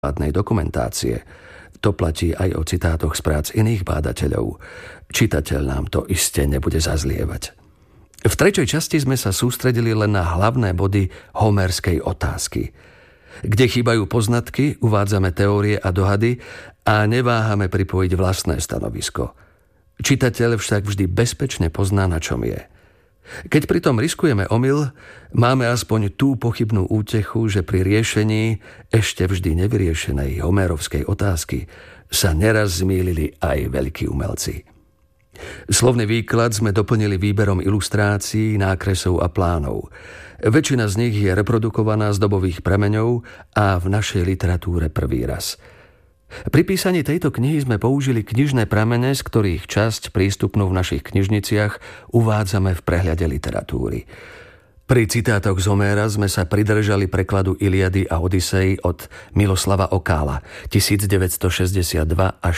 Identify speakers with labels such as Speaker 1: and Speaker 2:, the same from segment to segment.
Speaker 1: základnej dokumentácie. To platí aj o citátoch z prác iných bádateľov. Čitateľ nám to iste nebude zazlievať. V treťej časti sme sa sústredili len na hlavné body homerskej otázky. Kde chýbajú poznatky, uvádzame teórie a dohady a neváhame pripojiť vlastné stanovisko. Čitateľ však vždy bezpečne pozná, na čom je. Keď pritom riskujeme omyl, máme aspoň tú pochybnú útechu, že pri riešení ešte vždy nevyriešenej homérovskej otázky sa neraz zmýlili aj veľkí umelci. Slovný výklad sme doplnili výberom ilustrácií, nákresov a plánov. Väčšina z nich je reprodukovaná z dobových prameňov a v našej literatúre prvý raz. Pri písaní tejto knihy sme použili knižné pramene, z ktorých časť prístupnú v našich knižniciach uvádzame v prehľade literatúry. Pri citátoch z Homéra sme sa pridržali prekladu Iliady a Odysej od Miloslava Okála 1962 až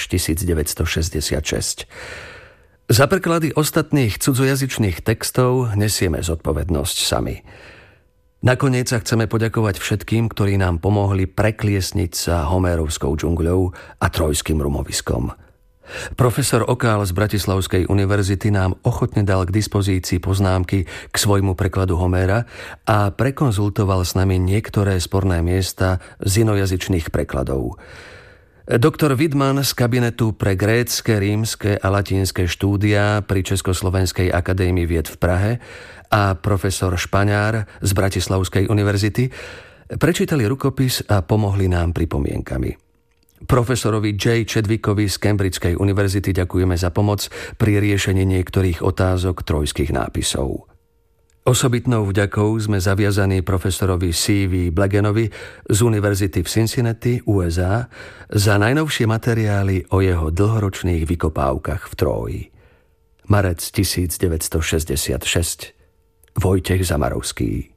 Speaker 1: 1966. Za preklady ostatných cudzojazyčných textov nesieme zodpovednosť sami. Nakoniec sa chceme poďakovať všetkým, ktorí nám pomohli prekliesniť sa homérovskou džungľou a trojským rumoviskom. Profesor Okál z Bratislavskej univerzity nám ochotne dal k dispozícii poznámky k svojmu prekladu Homéra a prekonzultoval s nami niektoré sporné miesta z inojazyčných prekladov. Doktor Widman z kabinetu pre grécke, rímske a latinské štúdia pri Československej akadémii vied v Prahe a profesor Špaňár z Bratislavskej univerzity prečítali rukopis a pomohli nám pripomienkami. Profesorovi J. Chadwickovi z Cambridgeskej univerzity ďakujeme za pomoc pri riešení niektorých otázok trojských nápisov. Osobitnou vďakou sme zaviazaní profesorovi C.V. Blagenovi z Univerzity v Cincinnati, USA, za najnovšie materiály o jeho dlhoročných vykopávkach v Tróji. Marec 1966. Vojtech Zamarovský.